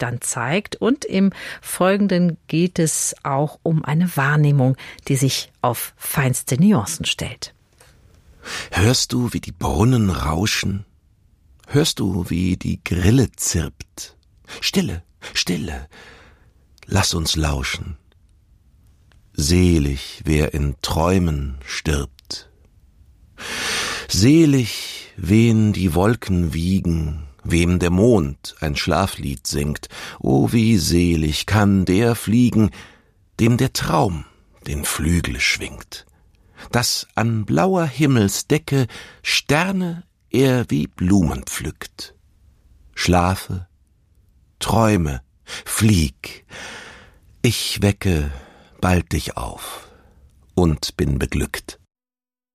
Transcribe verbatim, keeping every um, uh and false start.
dann zeigt. Und im Folgenden geht es auch um eine Wahrnehmung, die sich auf feinste Nuancen stellt. Hörst du, wie die Brunnen rauschen? Hörst du, wie die Grille zirpt? Stille, Stille, lass uns lauschen. Selig, wer in Träumen stirbt. Selig, wen die Wolken wiegen, wem der Mond ein Schlaflied singt. O, wie selig kann der fliegen, dem der Traum den Flügel schwingt, dass an blauer Himmelsdecke Sterne er wie Blumen pflückt. Schlafe, träume, flieg, ich wecke bald dich auf und bin beglückt.